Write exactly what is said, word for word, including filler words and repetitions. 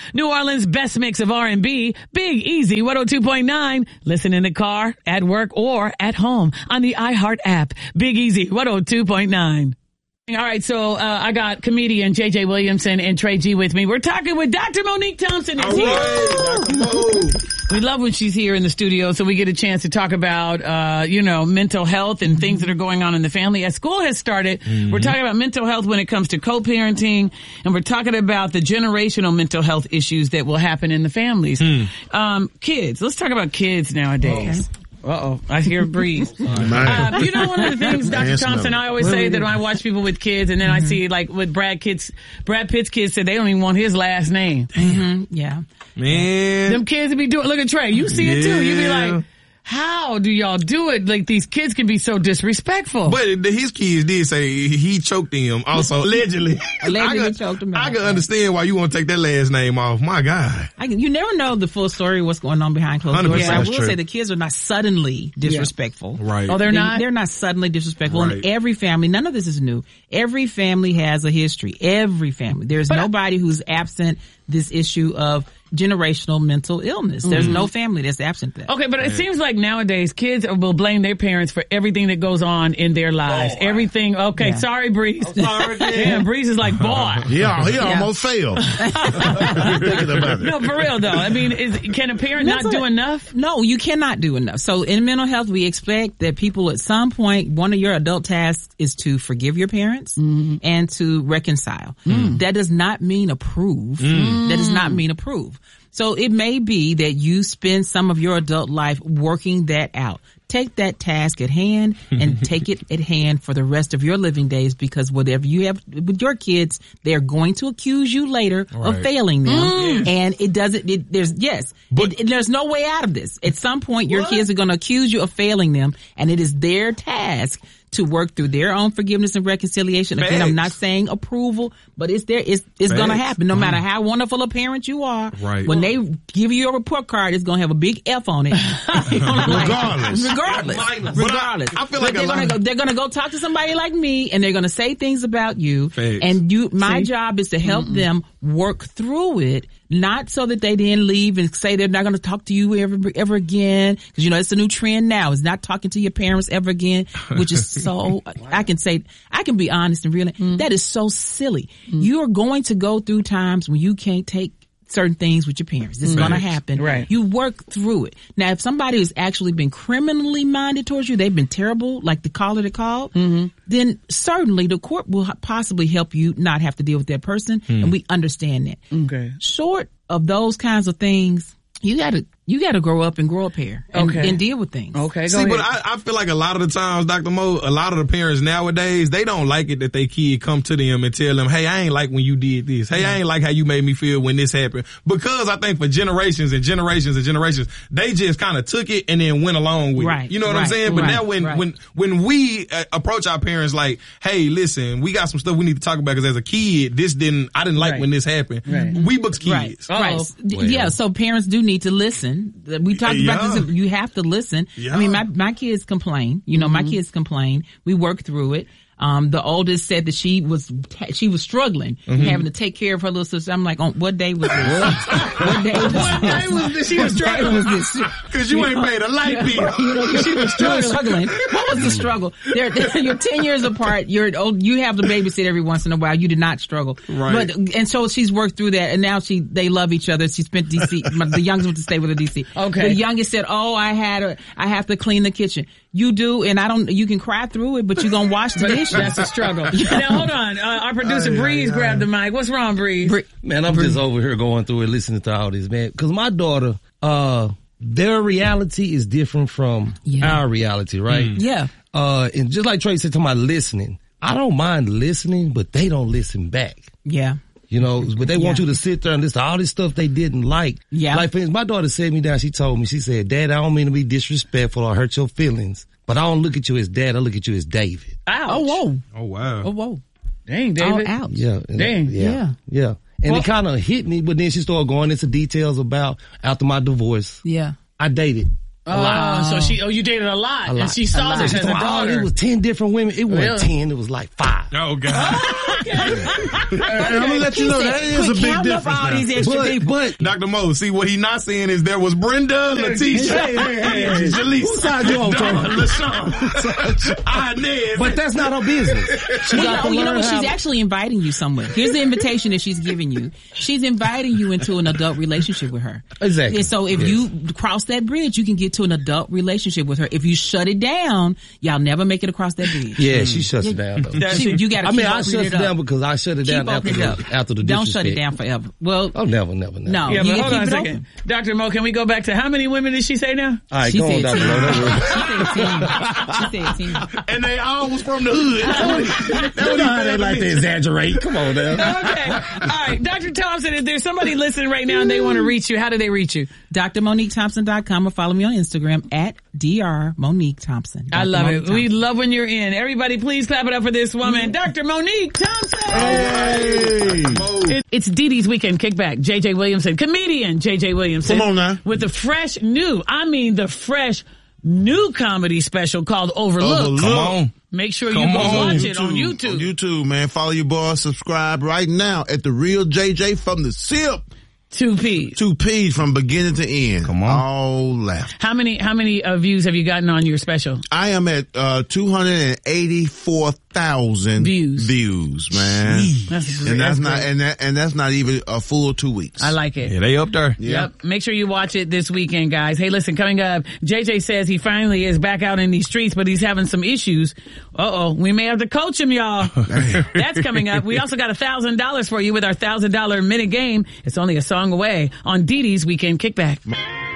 New Orleans' best mix of R and B, Big Easy one oh two point nine. Listen in the car, at work, or at home on the iHeart app. Big Easy one oh two point nine. All right, so uh, I got comedian J J Williamson and Trey G with me. We're talking with Doctor Monique Thompson. All right, Doctor Mo. We love when she's here in the studio, so we get a chance to talk about, uh, you know, mental health and things that are going on in the family. As school has started, mm-hmm. we're talking about mental health when it comes to co-parenting, and we're talking about the generational mental health issues that will happen in the families. Mm. Um, kids. Let's talk about kids nowadays. Okay. Uh-oh, I hear breeze. uh, you know, one of the things, Doctor Thompson, I always say that when I watch people with kids and then mm-hmm. I see, like, with Brad kids, Brad Pitt's kids said they don't even want his last name. Mm-hmm. Yeah. Man. Them kids would be doing, look at Trey, you see yeah. it too. You be like, how do y'all do it? Like, these kids can be so disrespectful. But his kids did say he choked him also, allegedly. Allegedly I could, choked him out. I can understand why you want to take that last name off. My God. I can, you never know the full story, what's going on behind closed doors. I will true. say the kids are not suddenly disrespectful. Yeah. Right. Oh, they're they, not? They're not suddenly disrespectful. Right. And every family, none of this is new. Every family has a history. Every family. There's but nobody I, who's absent this issue of generational mental illness. There's mm-hmm. no family that's absent that. Okay, but it seems like nowadays kids will blame their parents for everything that goes on in their lives. Oh, everything. Okay, yeah. sorry, Breeze. I'm sorry, yeah, Breeze is like, boy. Yeah, he yeah. almost failed. No, for real though. I mean, is, can a parent mental, not do enough? No, you cannot do enough. So in mental health, we expect that people at some point, one of your adult tasks is to forgive your parents mm-hmm. and to reconcile. Mm. That does not mean approve. Mm. That does not mean approve. So it may be that you spend some of your adult life working that out. Take that task at hand and take it at hand for the rest of your living days, because whatever you have with your kids, they're going to accuse you later right. of failing them. Mm. And it doesn't, it, there's, yes, but, it, it, there's no way out of this. At some point, your what? kids are going to accuse you of failing them, and it is their task to work through their own forgiveness and reconciliation. Facts. Again, I'm not saying approval, but it's there. It's it's going to happen. No mm. matter how wonderful a parent you are, right. when they give you your report card, it's going to have a big F on it. regardless, regardless, regardless. I, I feel like they're going to go. They're going to go talk to somebody like me, and they're going to say things about you. Facts. And you, my See? job is to help mm-mm. them work through it. Not so that they then leave and say they're not going to talk to you ever, ever again. Cause you know, it's a new trend now. It's not talking to your parents ever again, which is so, wow. I can say, I can be honest and real. Mm. That is so silly. Mm. You are going to go through times when you can't take certain things with your parents. This is right. going to happen. Right. You work through it. Now, if somebody has actually been criminally minded towards you, they've been terrible, like the caller that called, mm-hmm. then certainly the court will possibly help you not have to deal with that person. Mm. And we understand that. Okay. Short of those kinds of things, you gotta, you gotta grow up and grow up here and, okay. and deal with things. Okay, go See, ahead. but I, I feel like a lot of the times, Doctor Mo, a lot of the parents nowadays, they don't like it that their kid come to them and tell them, hey, I ain't like when you did this. Hey, I ain't like how you made me feel when this happened. Because I think for generations and generations and generations, they just kind of took it and then went along with right, it. You know what right, I'm saying? But right, now when, right. when, when we uh, approach our parents like, hey, listen, we got some stuff we need to talk about because as a kid, this didn't, I didn't like right. when this happened. Right. We books kids. Right. right. Well. Yeah. So parents do need to listen. We talked Yeah. about this. You have to listen. Yeah. I mean, my, my kids complain. You know, mm-hmm. my kids complain. We work through it. Um, the oldest said that she was, she was struggling, mm-hmm. having to take care of her little sister. I'm like, on what day was this? what day was What day was this? She was struggling. Was this? Cause you, you ain't know, paid a light bill. You know, she was struggling. What was the struggle? They're, they're, you're ten years apart. You're old. You have to babysit every once in a while. You did not struggle. Right. But, and so she's worked through that, and now she, they love each other. She spent D C, the youngest went to stay with her D C. Okay. The youngest said, oh, I had a, I have to clean the kitchen. You do, and I don't, you can cry through it, but you're gonna wash the dishes. That's a struggle. Now hold on, uh, our producer aye, Breeze aye, grabbed aye. the mic. What's wrong, Breeze? Bree- man, I'm Bree- just over here going through it, listening to all this, man. Cause my daughter, uh, their reality is different from yeah. our reality, right? Mm. Yeah. Uh, and just like Trey said to my listening, I don't mind listening, but they don't listen back. Yeah. You know, but they want yeah. you to sit there and listen to all this stuff they didn't like. Yeah. Like, for instance, my daughter sat me down, she told me, she said, Dad, I don't mean to be disrespectful or hurt your feelings, but I don't look at you as Dad, I look at you as David. Ouch. Oh, whoa. Oh, wow. Oh, whoa. Dang, David. Oh, ouch. Yeah. Dang. Yeah. Yeah. yeah. And well, it kind of hit me, but then she started going into details about after my divorce. Yeah. I dated Oh, so she, oh, you dated a lot, A lot. and she saw this as a Oh, daughter. it was ten different women. It wasn't Really? ten. It was like five. Oh God. And I'm gonna let you know that is a big difference all now. these extra But, people. but Doctor Mo, see what he not saying is there was Brenda, Letitia, Hey, hey, hey, hey. Jalisa, Whose side you on, Donna, Tony? LaShawn, Inez. but that's not her business. She Well, got no, to you know learn what? how She's to- actually inviting you somewhere. Here's the invitation that she's giving you. She's inviting you into an adult relationship with her. Exactly. And so if Yes. you cross that bridge, you can get to an adult relationship with her. If you shut it down, y'all never make it across that bridge. Yeah, she shuts it down though. That's She- it. you gotta I mean, keep I opening shut it it down up. because I shut it Keep down after opening it the, up. after the Don't shut it disrespect. down forever. Well, Oh, never, never, never. no. Yeah, you but can hold keep on a it second. open. Doctor Mo, can we go back to how many women did she say now? All right, She go on, said Doctor ten. Mo. Don't worry. She said ten. She said ten. And they all was from the hood. You know how they like to exaggerate. Come on now. Okay. All right. Doctor Thompson, if there's somebody listening right now and they want to reach you, how do they reach you? D R Monique Thompson dot com or follow me on Instagram at Doctor Monique Thompson. I Doctor love Monique it. We Thompson. love when you're in. Everybody, please clap it up for this woman, Doctor Monique Thompson. Hey. It- It's Dee Dee's Weekend Kickback. J J Williamson, comedian J J Williamson. Come on now. With the fresh new, I mean the fresh new comedy special called Overlooked. Overlooked. Come on. Make sure Come you go on. watch it on YouTube. On YouTube, man. Follow your boy. Subscribe right now at The Real J J from the SIP. Two P's. Two P's from beginning to end. Come on. All left. How many, how many uh, views have you gotten on your special? I am at uh two hundred eighty-four thousand Views. Views, man. That's, And that's not great. and that and that's not even a full two weeks. I like it. Yeah, they up there. Yep. Make sure you watch it this weekend, guys. Hey, listen, coming up, J J says he finally is back out in these streets, but he's having some issues. Uh-oh. We may have to coach him, y'all. That's coming up. We also got a thousand dollars for you with our thousand dollar minute game. It's only a song away on Dee Dee's Weekend Kickback.